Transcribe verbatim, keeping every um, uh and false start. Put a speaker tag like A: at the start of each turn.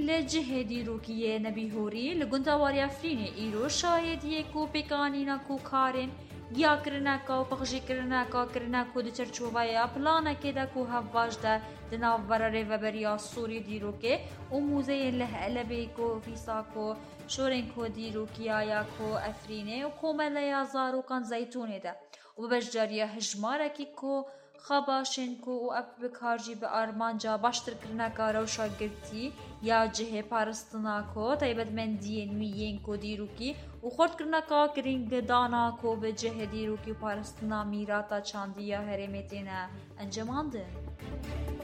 A: لجه دیروکیه نبی هوری لگونتاواری افرینه ایرو شاهدیه کو پیکانینا کو کارن گیا کرنا کا و پخشی کرنا کا کرنا کو دچر چوبایا پلانا که دا کو هواج دا دناو براره و بریا سوری دیروکه و موزه له لبی کو فیسا کو شورن کو دیروکیا یا کو افرینه و کومل یا زارو کان زیتونه دا و بجاریه هجماره کی کو خباشن کو و اپ بکارجی به آرمانجا باشتر کرنا کا روشا گرتی یا جه پارستنا کو تایبت من دین میین کو دیروکی و خورد کرنا کا کرینگ دانا کو به جه دیروکی پارستنا میراتا چاندیا هرمتینا انجماندن.